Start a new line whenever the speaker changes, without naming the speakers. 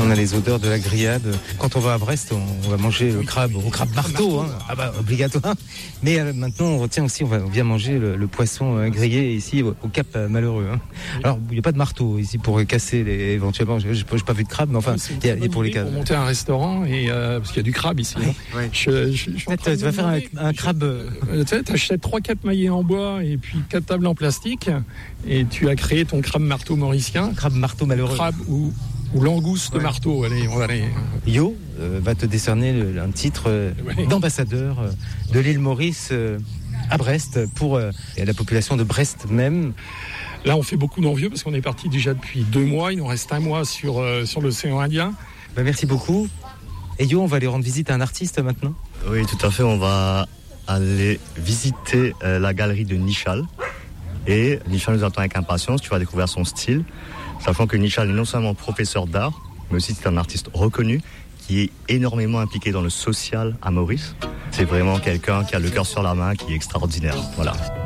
On a les odeurs de la grillade. Quand on va à Brest, on va manger le crabe au crabe marteau, hein. Ah bah obligatoire. Mais maintenant, on retient aussi, on vient manger le poisson grillé ici au Cap Malheureux. Hein. Alors, il n'y a pas de marteau ici pour casser éventuellement. Je n'ai pas vu de crabe, mais enfin, il y a pour les cas.
Pour monter un restaurant parce qu'il y a du crabe ici.
Ouais.
Peut-être
tu vas faire un crabe.
Tu achètes 3-4 maillets en bois et puis 4 tables en plastique et tu as créé ton crabe marteau mauricien.
Crabe marteau malheureux.
Crabe ou langouste marteau. Allez, on va aller.
Yo va te décerner un titre d'ambassadeur de l'île Maurice à Brest pour la population de Brest même.
Là, on fait beaucoup d'envieux parce qu'on est parti déjà depuis 2 mois. Il nous reste 1 mois sur l'océan Indien.
Merci beaucoup. Et Yo, on va aller rendre visite à un artiste maintenant.
Oui, tout à fait. On va aller visiter la galerie de Nichal. Et Nichal nous attend avec impatience. Tu vas découvrir son style. Sachant que Nichal est non seulement professeur d'art, mais aussi c'est un artiste reconnu qui est énormément impliqué dans le social à Maurice. C'est vraiment quelqu'un qui a le cœur sur la main, qui est extraordinaire. Voilà.